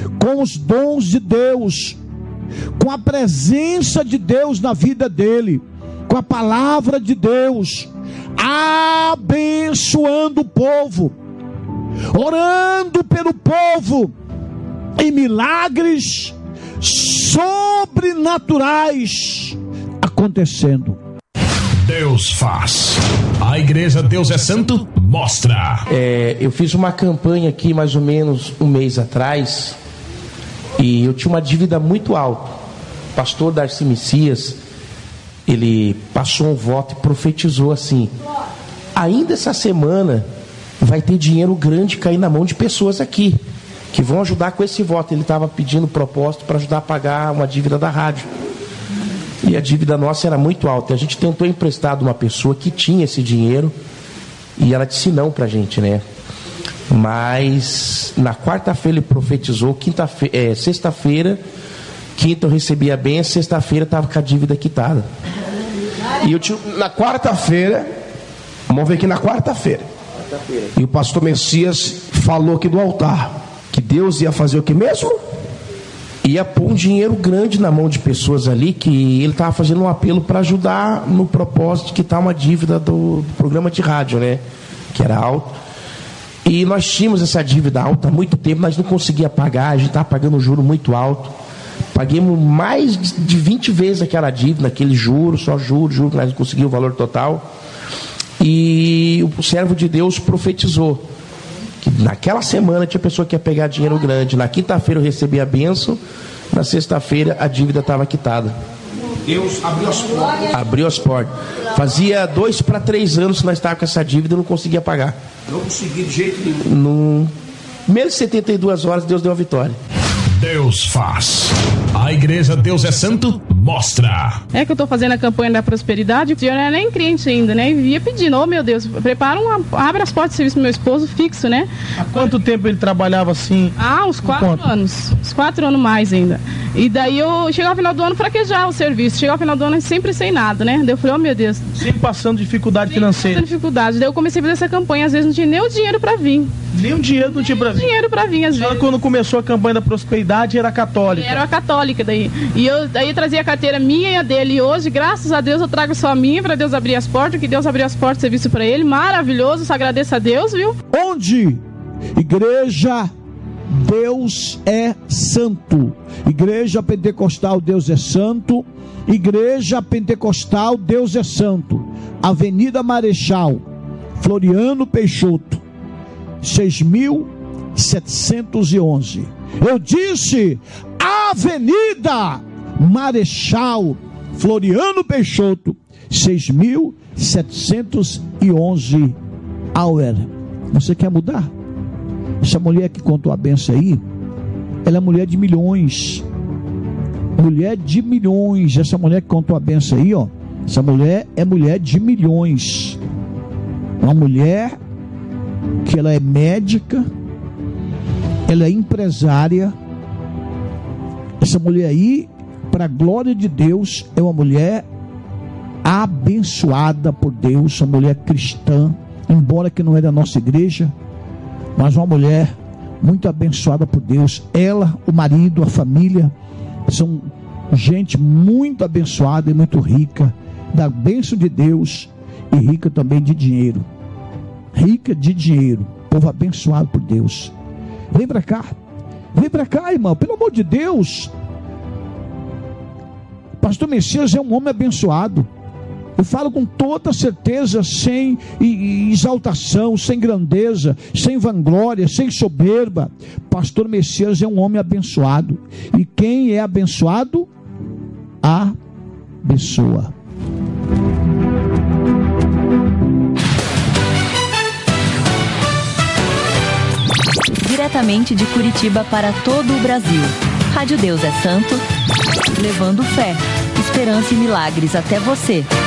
com os dons de Deus, com a presença de Deus na vida dele, com a palavra de Deus, abençoando o povo, orando pelo povo, e milagres sobrenaturais acontecendo. Deus faz. A igreja Deus é Santo mostra. Eu fiz uma campanha aqui mais ou menos um mês atrás, e eu tinha uma dívida muito alta. O pastor Darcy Messias, ele passou um voto e profetizou assim: ainda essa semana vai ter dinheiro grande cair na mão de pessoas aqui que vão ajudar com esse voto. Ele estava pedindo propósito para ajudar a pagar uma dívida da rádio, e a dívida nossa era muito alta. A gente tentou emprestar de uma pessoa que tinha esse dinheiro, e ela disse não pra gente, né? Mas na quarta-feira ele profetizou, sexta-feira, quinta eu recebi a benção, sexta-feira estava com a dívida quitada. E eu na quarta-feira, vamos ver aqui na quarta-feira, e o pastor Messias falou aqui do altar que Deus ia fazer o que mesmo? Ia pôr um dinheiro grande na mão de pessoas ali, que ele estava fazendo um apelo para ajudar no propósito de quitar uma dívida do programa de rádio, né? Que era alto. E nós tínhamos essa dívida alta há muito tempo, nós não conseguíamos pagar, a gente estava pagando um juro muito alto. Paguemos mais de 20 vezes aquela dívida, aquele juro, só juro, nós não conseguimos o valor total. E o servo de Deus profetizou que naquela semana tinha pessoa que ia pegar dinheiro grande. Na quinta-feira eu recebi a bênção, na sexta-feira a dívida estava quitada. Deus abriu as portas. Abriu as portas. Fazia 2 para 3 anos que nós estávamos com essa dívida e não conseguia pagar. Não consegui de jeito nenhum. No menos de 72 horas Deus deu a vitória. Deus faz. A igreja Deus é Santo mostra. É que eu tô fazendo a campanha da prosperidade, eu não era nem cliente ainda, né? E ia pedindo, meu Deus, abre as portas de serviço pro meu esposo fixo, né? Há quanto tempo ele trabalhava assim? Uns 4 anos. Uns 4 anos mais ainda. E daí eu chegava ao final do ano fraquejar o serviço. Chegava ao final do ano sempre sem nada, né? Daí eu falei, meu Deus. Sempre passando dificuldade financeira. Passando dificuldade. Daí eu comecei a fazer essa campanha, às vezes não tinha nem o dinheiro pra vir. Nem o dinheiro não tinha pra vir? Dinheiro pra vir, às vezes. Quando começou a campanha da prosperidade, era católica? Era católica daí. E eu daí trazia a carteira minha e a dele. E hoje, graças a Deus, eu trago só a minha pra Deus abrir as portas. Que Deus abriu as portas de serviço pra ele. Maravilhoso, só agradeço a Deus, viu? Onde? Igreja Deus é Santo. Igreja Pentecostal Deus é Santo. Igreja Pentecostal Deus é Santo. Avenida Marechal Floriano Peixoto, 6.711. Eu disse Avenida Marechal Floriano Peixoto, 6.711. Auer. Você quer mudar? Essa mulher que contou a benção aí, ela é mulher de milhões. Mulher de milhões. Essa mulher que contou a benção aí, ó, essa mulher é mulher de milhões. Uma mulher que ela é médica, ela é empresária. Essa mulher aí, para a glória de Deus, é uma mulher abençoada por Deus, uma mulher cristã, embora que não é da nossa igreja, mas uma mulher muito abençoada por Deus. Ela, o marido, a família, são gente muito abençoada e muito rica, da bênção de Deus, e rica também de dinheiro. Rica de dinheiro, povo abençoado por Deus. Vem para cá, irmão, pelo amor de Deus. Pastor Messias é um homem abençoado. Eu falo com toda certeza, sem exaltação, sem grandeza, sem vanglória, sem soberba. Pastor Messias é um homem abençoado. E quem é abençoado? Abençoa. Diretamente de Curitiba para todo o Brasil. Rádio Deus é Santo, levando fé, esperança e milagres até você.